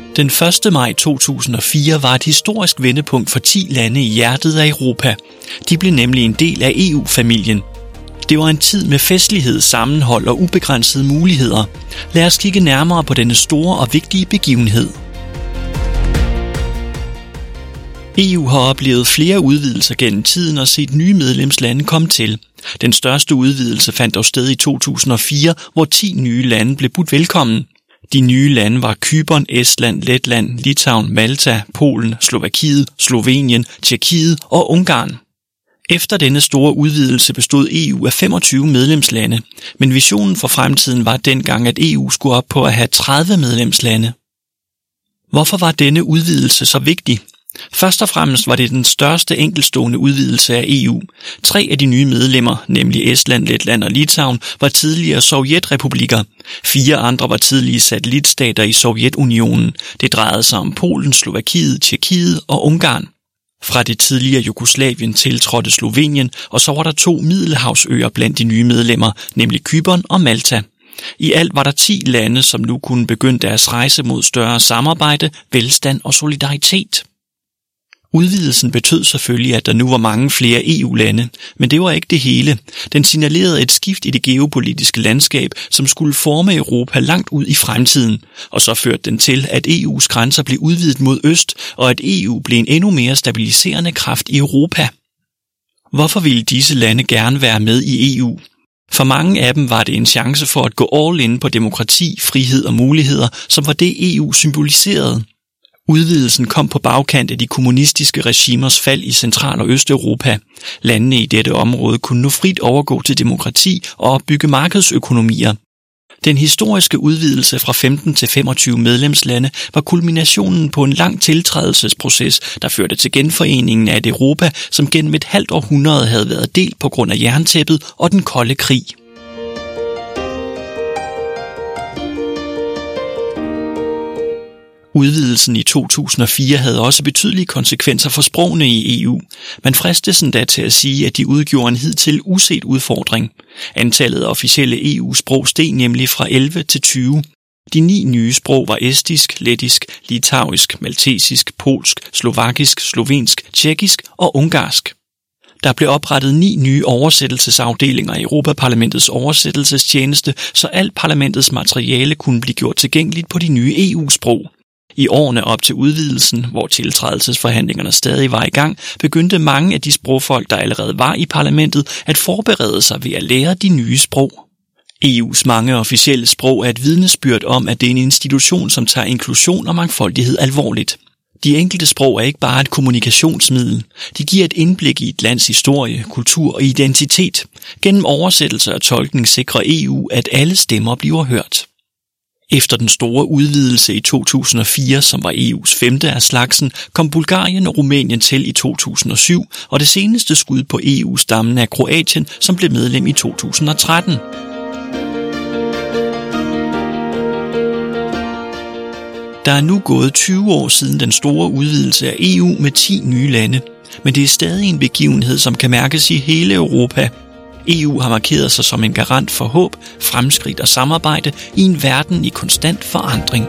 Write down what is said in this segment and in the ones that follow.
Den 1. maj 2004 var et historisk vendepunkt for 10 lande i hjertet af Europa. De blev nemlig en del af EU-familien. Det var en tid med festlighed, sammenhold og ubegrænsede muligheder. Lad os kigge nærmere på denne store og vigtige begivenhed. EU har oplevet flere udvidelser gennem tiden og set nye medlemslande komme til. Den største udvidelse fandt dog sted i 2004, hvor 10 nye lande blev budt velkommen. De nye lande var Cypern, Estland, Letland, Litauen, Malta, Polen, Slovakiet, Slovenien, Tjekkiet og Ungarn. Efter denne store udvidelse bestod EU af 25 medlemslande, men visionen for fremtiden var dengang, at EU skulle op på at have 30 medlemslande. Hvorfor var denne udvidelse så vigtig? Først og fremmest var det den største enkeltstående udvidelse af EU. 3 af de nye medlemmer, nemlig Estland, Letland og Litauen, var tidligere sovjetrepublikker. 4 andre var tidlige satellitstater i Sovjetunionen. Det drejede sig om Polen, Slovakiet, Tjekkiet og Ungarn. Fra det tidligere Jugoslavien tiltrådte Slovenien, og så var der 2 middelhavsøer blandt de nye medlemmer, nemlig Cypern og Malta. I alt var der 10 lande, som nu kunne begynde deres rejse mod større samarbejde, velstand og solidaritet. Udvidelsen betød selvfølgelig, at der nu var mange flere EU-lande, men det var ikke det hele. Den signalerede et skift i det geopolitiske landskab, som skulle forme Europa langt ud i fremtiden, og så førte den til, at EU's grænser blev udvidet mod øst, og at EU blev en endnu mere stabiliserende kraft i Europa. Hvorfor ville disse lande gerne være med i EU? For mange af dem var det en chance for at gå all in på demokrati, frihed og muligheder, som var det EU symboliserede. Udvidelsen kom på bagkant af de kommunistiske regimers fald i Central- og Østeuropa. Landene i dette område kunne nu frit overgå til demokrati og opbygge markedsøkonomier. Den historiske udvidelse fra 15 til 25 medlemslande var kulminationen på en lang tiltrædelsesproces, der førte til genforeningen af et Europa, som gennem et halvt århundrede havde været delt på grund af jerntæppet og den kolde krig. Udvidelsen i 2004 havde også betydelige konsekvenser for sprogene i EU. Man fristes endda til at sige, at de udgjorde en hidtil uset udfordring. Antallet af officielle EU-sprog steg nemlig fra 11 til 20. De 9 nye sprog var estisk, lettisk, litauisk, maltesisk, polsk, slovakisk, slovensk, tjekkisk og ungarsk. Der blev oprettet 9 nye oversættelsesafdelinger i Europaparlamentets oversættelsestjeneste, så alt parlamentets materiale kunne blive gjort tilgængeligt på de nye EU-sprog. I årene op til udvidelsen, hvor tiltrædelsesforhandlingerne stadig var i gang, begyndte mange af de sprogfolk, der allerede var i parlamentet, at forberede sig ved at lære de nye sprog. EU's mange officielle sprog er et vidnesbyrd om, at det er en institution, som tager inklusion og mangfoldighed alvorligt. De enkelte sprog er ikke bare et kommunikationsmiddel. De giver et indblik i et lands historie, kultur og identitet. Gennem oversættelse og tolkning sikrer EU, at alle stemmer bliver hørt. Efter den store udvidelse i 2004, som var EU's 5. af slagsen, kom Bulgarien og Rumænien til i 2007, og det seneste skud på EU-stammen er Kroatien, som blev medlem i 2013. Der er nu gået 20 år siden den store udvidelse af EU med 10 nye lande, men det er stadig en begivenhed, som kan mærkes i hele Europa. EU har markeret sig som en garant for håb, fremskridt og samarbejde i en verden i konstant forandring.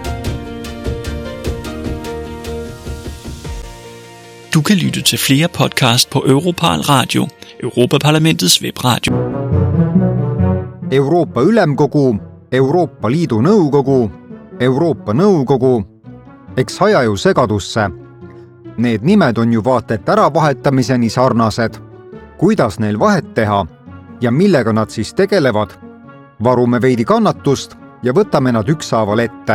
Du kan lytte til flere podcast på Europal Radio, Europaparlamentets webradio. Euroopa Ülemkogu, Euroopa Liidu Nõukogu, Euroopa Nõukogu. Eks aja ju segadusse. Need nimed on ju vaata et äravahetamiseni sarnased. Kuidas neil vahet teha ja millega nad siis tegelevad? Varume veidi kannatust ja võtame nad ükshaaval ette.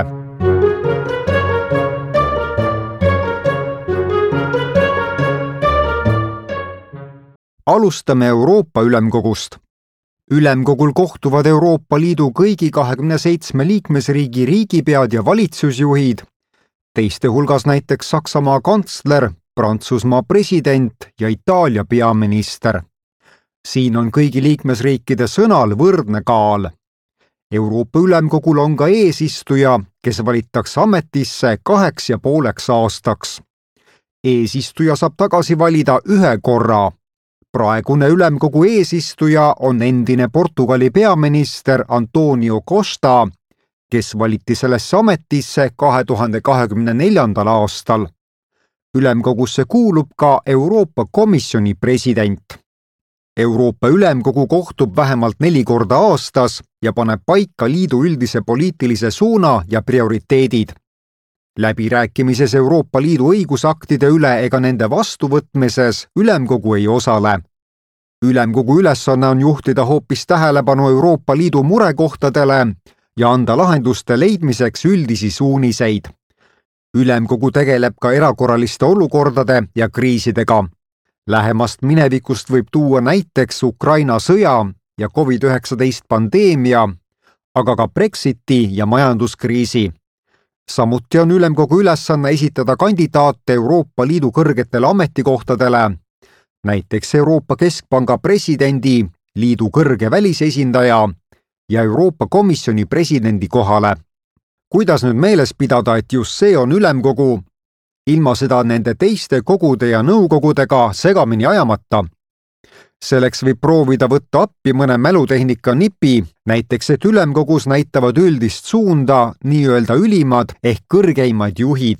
Alustame Euroopa Ülemkogust. Ülemkogul kohtuvad Euroopa Liidu kõigi 27 liikmesriigi riigipead ja valitsusjuhid, teiste hulgas näiteks Saksamaa kantsler, Prantsusmaa president ja Itaalia peaminister. Siin on kõigi liikmesriikide sõnal võrdne kaal. Euroopa Ülemkogul on ka eesistuja, kes valitakse ametisse 2,5 aastaks. Eesistuja saab tagasi valida 1 korra. Praegune Ülemkogu eesistuja on endine Portugali peaminister Antonio Costa kes valiti sellesse ametisse 2024. aastal. Ülemkogusse kuulub ka Euroopa Komisjoni president. Euroopa Ülemkogu kohtub vähemalt 4 korda aastas ja paneb paika liidu üldise poliitilise suuna ja prioriteedid. Läbirääkimises Euroopa Liidu õigusaktide üle ega nende vastuvõtmises Ülemkogu ei osale. Ülemkogu ülesanne on juhtida hoopis tähelepanu Euroopa Liidu murekohtadele ja anda lahenduste leidmiseks üldisi suuniseid. Ülemkogu tegeleb ka erakorraliste olukordade ja kriisidega. Lähemast minevikust võib tuua näiteks Ukraina sõja ja COVID-19 pandeemia, aga ka Brexiti ja majanduskriisi. Samuti on Ülemkogu ülesanne esitada kandidaate Euroopa Liidu kõrgetele ametikohtadele, näiteks Euroopa Keskpanga presidendi, liidu kõrge välisesindaja ja Euroopa Komisjoni presidendi kohale. Kuidas nüüd meeles pidada, et just see on Ülemkogu, ilma seda nende teiste kogude ja nõukogudega segamini ajamata? Selleks võib proovida võtta appi mõne mälutehnika nipi, näiteks et Ülemkogus näitavad üldist suunda nii-öelda ülimad ehk kõrgeimad juhid.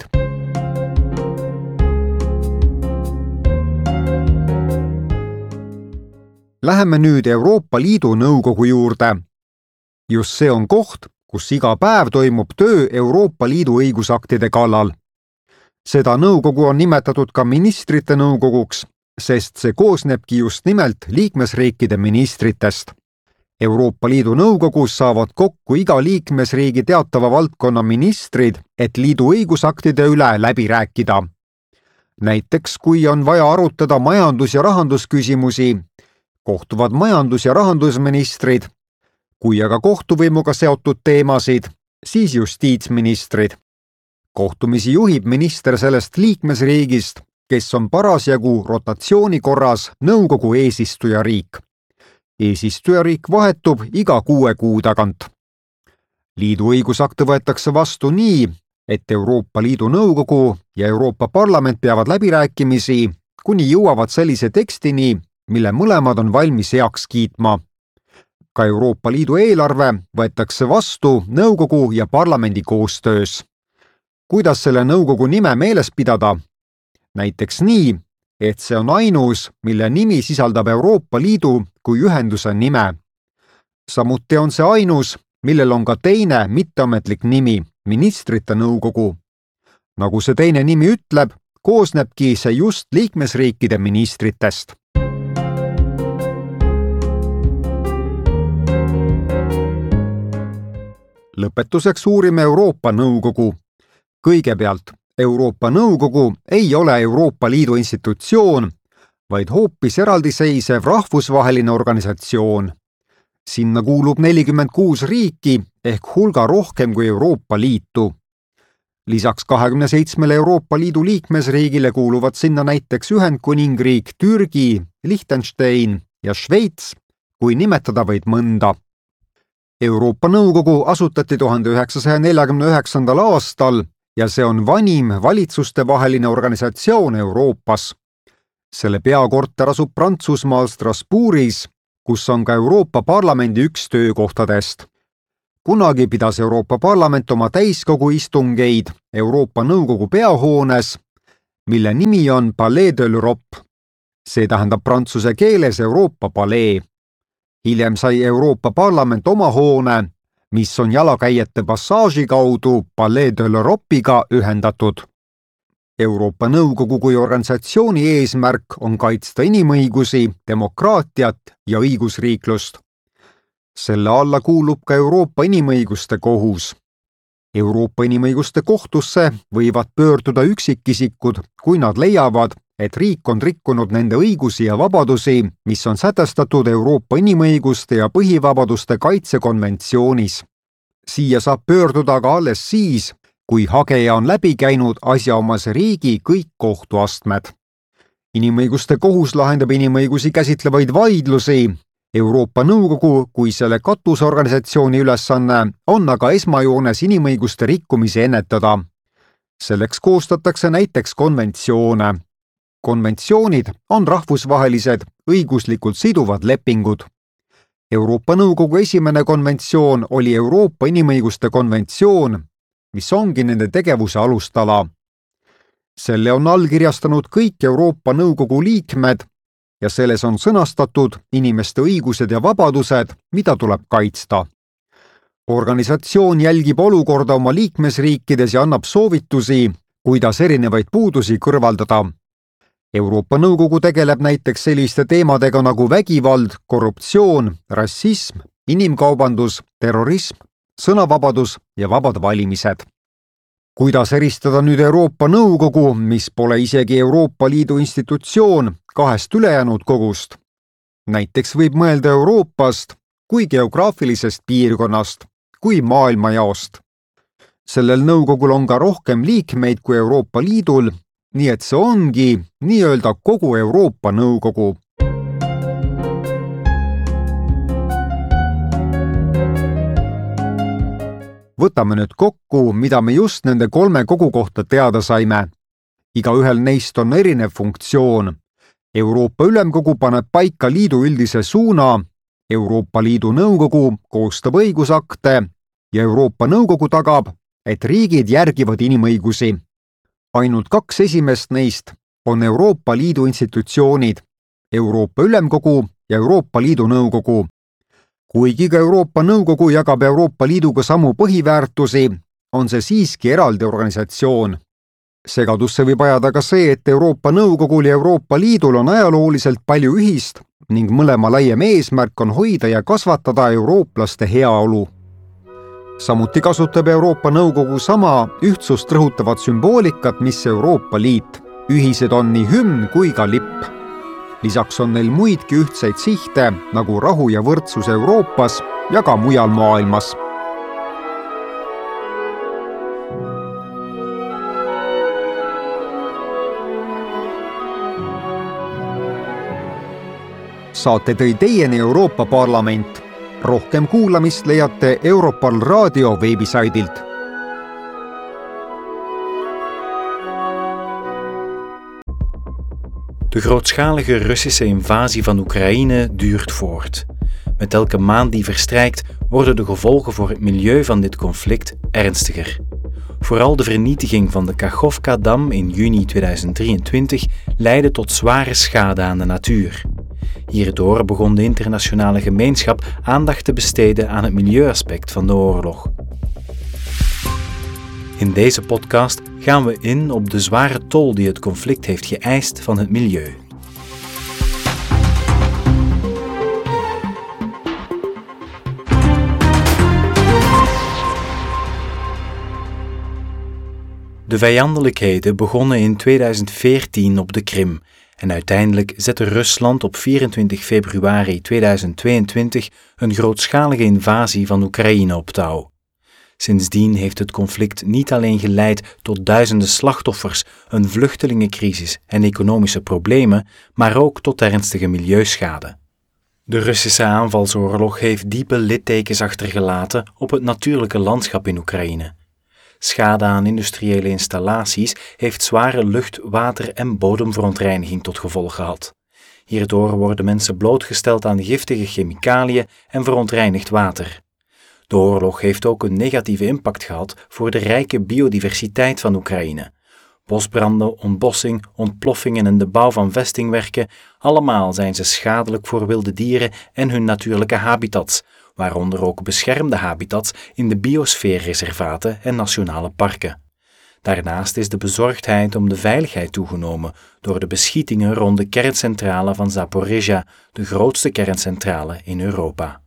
Läheme nüüd Euroopa Liidu Nõukogu juurde. Just see on koht, kus iga päev toimub töö Euroopa Liidu õigusaktide kallal. Seda nõukogu on nimetatud ka ministrite nõukoguks, sest see koosnebki just nimelt liikmesriikide ministritest. Euroopa Liidu nõukogus saavad kokku iga liikmesriigi teatava valdkonna ministrid, et liidu õigusaktide üle läbi rääkida. Näiteks, kui on vaja arutada majandus- ja rahandusküsimusi, kohtuvad majandus- ja rahandusministrid, kui aga kohtuvõimuga seotud teemasid, siis justiitsministrid. Kohtumisi juhib minister sellest liikmesriigist, kes on parasjagu rotatsiooni korras nõukogu eesistujariik. Eesistujariik vahetub iga 6 kuu tagant. Liidu õigusakte võetakse vastu nii, et Euroopa Liidu Nõukogu ja Euroopa Parlament peavad läbirääkimisi, kuni jõuavad sellise tekstini, mille mõlemad on valmis heaks kiitma. Ka Euroopa Liidu eelarve võetakse vastu nõukogu ja parlamendi koostöös. Kuidas selle nõukogu nime meeles pidada? Näiteks nii, et see on ainus, mille nimi sisaldab Euroopa Liidu kui ühenduse nime. Samuti on see ainus, millel on ka teine mitteametlik nimi, ministrite nõukogu. Nagu see teine nimi ütleb, koosnebki see just liikmesriikide ministritest. Lõpetuseks uurime Euroopa Nõukogu. Kõigepealt, Euroopa Nõukogu ei ole Euroopa Liidu institutsioon, vaid hoopis eraldiseisev rahvusvaheline organisatsioon. Sinna kuulub 46 riiki ehk hulga rohkem kui Euroopa Liitu. Lisaks 27 Euroopa Liidu liikmesriigile kuuluvad sinna näiteks Ühendkuningriik, Türgi, Liechtenstein ja Šveits, kui nimetada vaid mõnda. Euroopa Nõukogu asutati 1949. aastal ja see on vanim valitsustevaheline organisatsioon Euroopas. Selle peakorter asub Prantsusmaal Strasbourgis, kus on ka Euroopa Parlamendi üks töökohtadest. Kunagi pidas Euroopa Parlament oma täiskogu istungeid Euroopa Nõukogu peahoones, mille nimi on Palais de l'Europe. See tähendab prantsuse keeles Euroopa palee. Hiljem sai Euroopa Parlament oma hoone, mis on jalakäijate passaaži kaudu Palais de l'Europe'iga ühendatud. Euroopa Nõukogu kui organisatsiooni eesmärk on kaitsta inimõigusi, demokraatiat ja õigusriiklust. Selle alla kuulub ka Euroopa Inimõiguste Kohus. Euroopa Inimõiguste Kohtusse võivad pöörduda üksikisikud, kui nad leiavad, et riik on rikkunud nende õigusi ja vabadusi, mis on sätestatud Euroopa Inimõiguste ja põhivabaduste kaitsekonventsioonis. Siia saab pöörduda aga alles siis, kui hageja on läbi käinud asjaomase riigi kõik kohtuastmed. Inimõiguste Kohus lahendab inimõigusi käsitlevaid vaidlusi. Euroopa Nõukogu kui selle katusorganisatsiooni ülesanne on aga esmajoones inimõiguste rikkumisi ennetada. Selleks koostatakse näiteks konventsioone. Konventsioonid on rahvusvahelised õiguslikult siduvad lepingud. Euroopa Nõukogu esimene konventsioon oli Euroopa Inimõiguste konventsioon, mis ongi nende tegevuse alustala. Selle on allkirjastanud kõik Euroopa Nõukogu liikmed ja selles on sõnastatud inimeste õigused ja vabadused, mida tuleb kaitsta. Organisatsioon jälgib olukorda oma liikmesriikides ja annab soovitusi, kuidas erinevaid puudusi kõrvaldada. Euroopa Nõukogu tegeleb näiteks selliste teemadega nagu vägivald, korruptsioon, rassism, inimkaubandus, terrorism, sõnavabadus ja vabad valimised. Kuidas eristada nüüd Euroopa Nõukogu, mis pole isegi Euroopa Liidu institutsioon, kahest ülejäänud kogust? Näiteks võib mõelda Euroopast kui geograafilisest piirkonnast, kui maailmajaost. Sellel nõukogul on ka rohkem liikmeid kui Euroopa Liidul, nii et see ongi nii-öelda kogu Euroopa Nõukogu. Võtame nüüd kokku, mida me just nende 3 kogu kohta teada saime. Igaühel neist on erinev funktsioon. Euroopa Ülemkogu paneb paika liidu üldise suuna, Euroopa Liidu Nõukogu koostab õigusakte ja Euroopa Nõukogu tagab, et riigid järgivad inimõigusi. Ainult 2 esimest neist on Euroopa Liidu institutsioonid, Euroopa Ülemkogu ja Euroopa Liidu Nõukogu. Kuigi ka Euroopa Nõukogu jagab Euroopa Liiduga samu põhiväärtusi, on see siiski eraldi organisatsioon. Segadusse võib ajada ka see, et Euroopa Nõukogul ja Euroopa Liidul on ajalooliselt palju ühist ning mõlema laiem eesmärk on hoida ja kasvatada eurooplaste heaolu. Samuti kasutab Euroopa Nõukogu sama ühtsust rõhutavat sümboolikat, mis Euroopa Liit. Ühised on nii hümn kui ka lipp. Lisaks on neil muidki ühtseid sihte nagu rahu ja võrdsus Euroopas ja ka mujal maailmas. Saate tõi teieni Euroopa Parlament. Rohkem kuulamist leiate Europarl raadio veebisaidilt. De grootschalige Russische invasie van Oekraïne duurt voort. Met elke maand die verstrijkt, worden de gevolgen voor het milieu van dit conflict ernstiger. Vooral de vernietiging van de Kachovka-dam in juni 2023 leidde tot zware schade aan de natuur. Hierdoor begon de internationale gemeenschap aandacht te besteden aan het milieuaspect van de oorlog. In deze podcast gaan we in op de zware tol die het conflict heeft geëist van het milieu. De vijandelijkheden begonnen in 2014 op de Krim en uiteindelijk zette Rusland op 24 februari 2022 een grootschalige invasie van Oekraïne op touw. Sindsdien heeft het conflict niet alleen geleid tot duizenden slachtoffers, een vluchtelingencrisis en economische problemen, maar ook tot ernstige milieuschade. De Russische aanvalsoorlog heeft diepe littekens achtergelaten op het natuurlijke landschap in Oekraïne. Schade aan industriële installaties heeft zware lucht-, water- en bodemverontreiniging tot gevolg gehad. Hierdoor worden mensen blootgesteld aan giftige chemicaliën en verontreinigd water. De oorlog heeft ook een negatieve impact gehad voor de rijke biodiversiteit van Oekraïne. Bosbranden, ontbossing, ontploffingen en de bouw van vestingwerken, allemaal zijn ze schadelijk voor wilde dieren en hun natuurlijke habitats, waaronder ook beschermde habitats in de biosfeerreservaten en nationale parken. Daarnaast is de bezorgdheid om de veiligheid toegenomen door de beschietingen rond de kerncentrale van Zaporizhzhia, de grootste kerncentrale in Europa.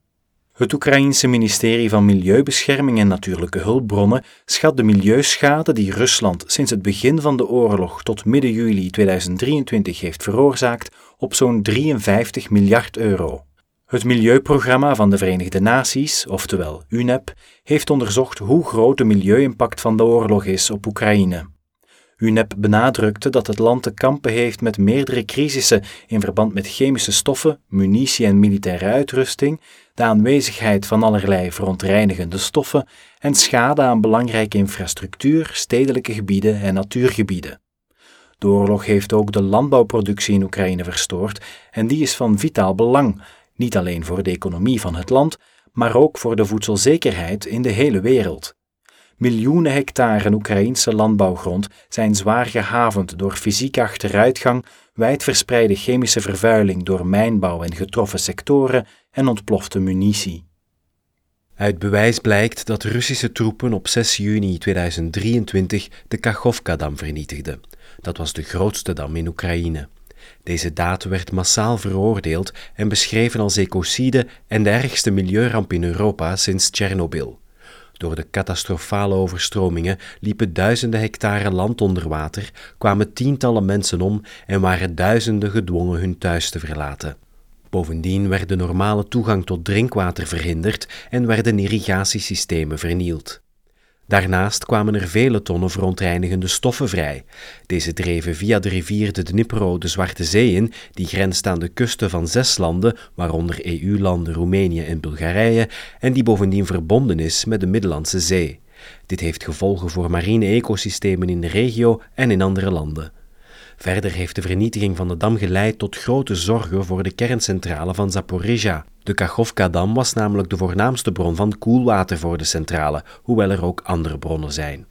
Het Oekraïense ministerie van Milieubescherming en Natuurlijke Hulpbronnen schat de milieuschade die Rusland sinds het begin van de oorlog tot midden juli 2023 heeft veroorzaakt op zo'n 53 miljard euro. Het Milieuprogramma van de Verenigde Naties, oftewel UNEP, heeft onderzocht hoe groot de milieuimpact van de oorlog is op Oekraïne. UNEP benadrukte dat het land te kampen heeft met meerdere crisissen in verband met chemische stoffen, munitie en militaire uitrusting, de aanwezigheid van allerlei verontreinigende stoffen en schade aan belangrijke infrastructuur, stedelijke gebieden en natuurgebieden. De oorlog heeft ook de landbouwproductie in Oekraïne verstoord en die is van vitaal belang. Niet alleen voor de economie van het land, maar ook voor de voedselzekerheid in de hele wereld. Miljoenen hectare Oekraïense landbouwgrond zijn zwaar gehavend door fysieke achteruitgang, wijdverspreide chemische vervuiling door mijnbouw in getroffen sectoren en ontplofte munitie. Uit bewijs blijkt dat Russische troepen op 6 juni 2023 de Kachovka-dam vernietigden. Dat was de grootste dam in Oekraïne. Deze daad werd massaal veroordeeld en beschreven als ecocide en de ergste milieuramp in Europa sinds Tsjernobyl. Door de catastrofale overstromingen liepen duizenden hectare land onder water, kwamen tientallen mensen om en waren duizenden gedwongen hun thuis te verlaten. Bovendien werd de normale toegang tot drinkwater verhinderd en werden irrigatiesystemen vernield. Daarnaast kwamen er vele tonnen verontreinigende stoffen vrij. Deze dreven via de rivier de Dnipro de Zwarte Zee in, die grenst aan de kusten van 6 landen, waaronder EU-landen Roemenië en Bulgarije, en die bovendien verbonden is met de Middellandse Zee. Dit heeft gevolgen voor mariene ecosystemen in de regio en in andere landen. Verder heeft de vernietiging van de dam geleid tot grote zorgen voor de kerncentrale van Zaporizhzhia. De Kachovka-dam was namelijk de voornaamste bron van koelwater voor de centrale, hoewel er ook andere bronnen zijn.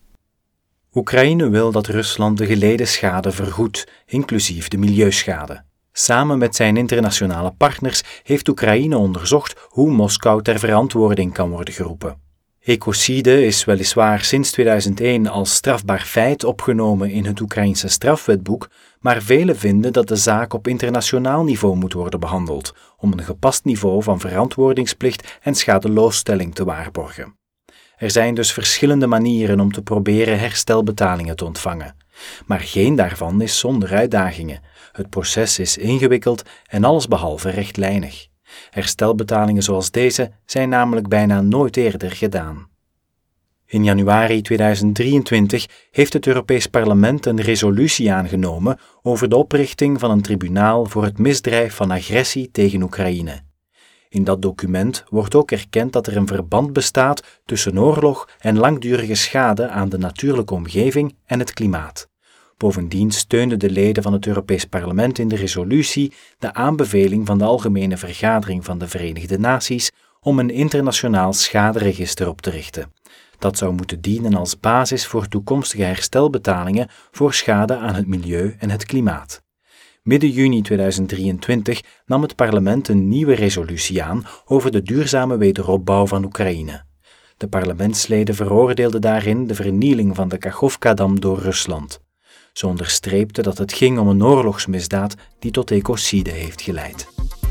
Oekraïne wil dat Rusland de geleden schade vergoedt, inclusief de milieuschade. Samen met zijn internationale partners heeft Oekraïne onderzocht hoe Moskou ter verantwoording kan worden geroepen. Ecocide is weliswaar sinds 2001 als strafbaar feit opgenomen in het Oekraïense strafwetboek, maar velen vinden dat de zaak op internationaal niveau moet worden behandeld, om een gepast niveau van verantwoordingsplicht en schadeloosstelling te waarborgen. Er zijn dus verschillende manieren om te proberen herstelbetalingen te ontvangen. Maar geen daarvan is zonder uitdagingen. Het proces is ingewikkeld en allesbehalve rechtlijnig. Herstelbetalingen zoals deze zijn namelijk bijna nooit eerder gedaan. In januari 2023 heeft het Europees Parlement een resolutie aangenomen over de oprichting van een tribunaal voor het misdrijf van agressie tegen Oekraïne. In dat document wordt ook erkend dat er een verband bestaat tussen oorlog en langdurige schade aan de natuurlijke omgeving en het klimaat. Bovendien steunden de leden van het Europees Parlement in de resolutie de aanbeveling van de Algemene Vergadering van de Verenigde Naties om een internationaal schaderegister op te richten. Dat zou moeten dienen als basis voor toekomstige herstelbetalingen voor schade aan het milieu en het klimaat. Midden juni 2023 nam het parlement een nieuwe resolutie aan over de duurzame wederopbouw van Oekraïne. De parlementsleden veroordeelden daarin de vernieling van de Kachovka-dam door Rusland. Ze onderstreepten dat het ging om een oorlogsmisdaad die tot ecocide heeft geleid.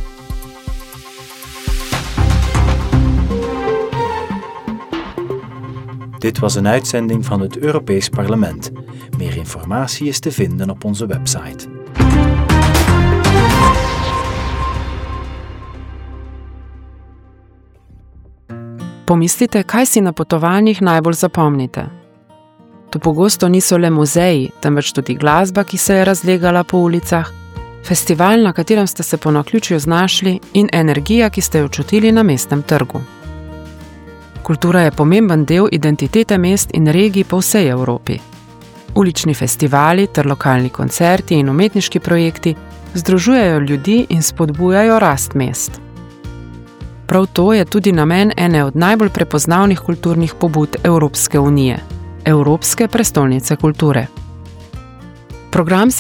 Dit was een uitzending van het Europees Parlement. Meer informatie is te vinden op onze website. Pomislite, kaj si na potovanjih najbolj zapomnite. To pogosto niso le muzeji, temveč tudi glasba, ki se je razlegala po ulicah, festival, na katerem ste se po naključju znašli, in energija, ki ste jo čutili na mestnem trgu. Kultura je pomemben del identitete mest in regij po vsej Evropi. Ulični festivali ter lokalni koncerti in umetniški projekti združujejo ljudi in spodbujajo rast mest. Prav to je tudi namen ene od najbolj prepoznavnih kulturnih pobud Evropske unije – Evropske prestolnice kulture. Program se